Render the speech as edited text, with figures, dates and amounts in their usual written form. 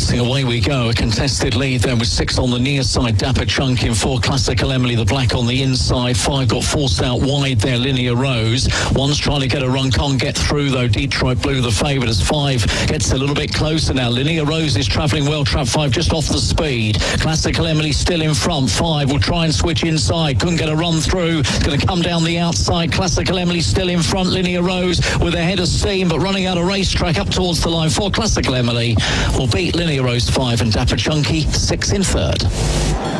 racing, away we go. A contested lead there with 6 on the near side, Dapper Chunk in 4, Classical Emily, the black on the inside. 5 got forced out wide there, Linear Rose. 1's trying to get a run, can't get through though. Detroit Blue the favourite as 5 gets a little bit closer now. Linear Rose is travelling well, trap 5 just off the speed. Classical Emily still in front. 5 will try and switch inside, couldn't get a run through. It's going to come down the outside. Classical Emily still in front. Linear Rose with a head of steam, but running out of racetrack up towards the line. 4 Classical Emily will beat Linear Rose 5 and Dapper Chunky 6 in third.